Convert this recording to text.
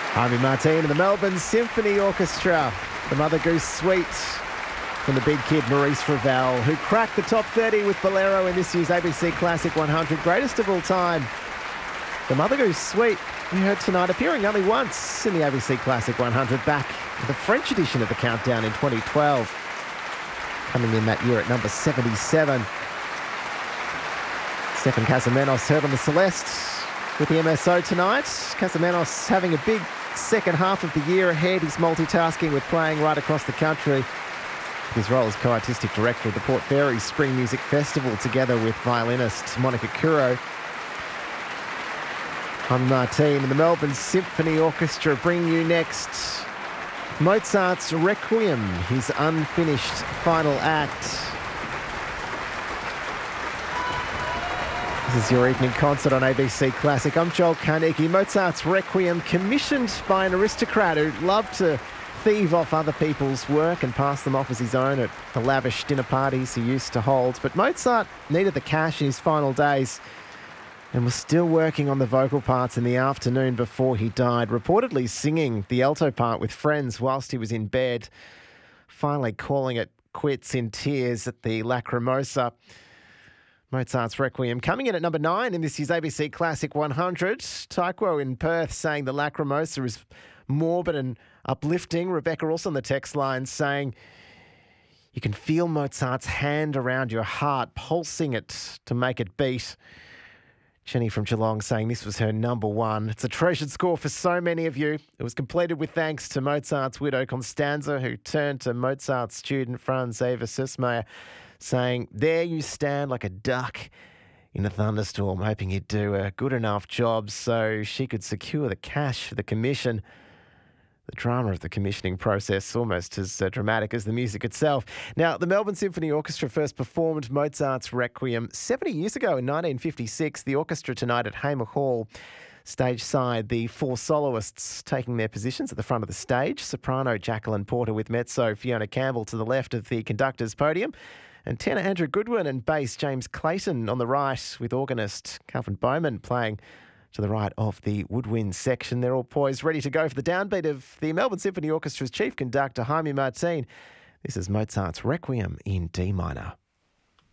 Jaime Martin and the Melbourne Symphony Orchestra, the Mother Goose Suite from the big kid Maurice Ravel, who cracked the top 30 with Bolero in this year's ABC Classic 100 Greatest of All Time. The Mother Goose Suite we heard tonight, appearing only once in the ABC Classic 100 back in the French edition of the Countdown in 2012, coming in that year at number 77. Stefan Casamenos heard on the Celeste with the MSO tonight. Casamenos having a big second half of the year ahead. He's multitasking with playing right across the country. His role as co-artistic director of the Port Fairy Spring Music Festival, together with violinist Monica Kuro. I'm Martin and the Melbourne Symphony Orchestra bring you next Mozart's Requiem, his unfinished final act. This is your evening concert on ABC Classic. I'm Joel Carnegie. Mozart's Requiem, commissioned by an aristocrat who loved to thieve off other people's work and pass them off as his own at the lavish dinner parties he used to hold. But Mozart needed the cash in his final days and was still working on the vocal parts in the afternoon before he died, reportedly singing the alto part with friends whilst he was in bed, finally calling it quits in tears at the Lacrimosa. Mozart's Requiem coming in at number 9 in this year's ABC Classic 100. Taiko in Perth saying the Lacrimosa is morbid and uplifting. Rebecca also on the text line saying you can feel Mozart's hand around your heart, pulsing it to make it beat. Jenny from Geelong saying this was her number 1. It's a treasured score for so many of you. It was completed with thanks to Mozart's widow Constanza, who turned to Mozart's student Franz Eva Süssmayr, saying, there you stand like a duck in a thunderstorm, hoping you'd do a good enough job so she could secure the cash for the commission. The drama of the commissioning process, almost as dramatic as the music itself. Now, the Melbourne Symphony Orchestra first performed Mozart's Requiem 70 years ago in 1956. The orchestra tonight at Hamer Hall. Stage side, the 4 soloists taking their positions at the front of the stage. Soprano Jacqueline Porter with mezzo Fiona Campbell to the left of the conductor's podium. And tenor Andrew Goodwin and bass James Clayton on the right, with organist Calvin Bowman playing to the right of the woodwind section. They're all poised, ready to go for the downbeat of the Melbourne Symphony Orchestra's chief conductor, Jaime Martin. This is Mozart's Requiem in D minor.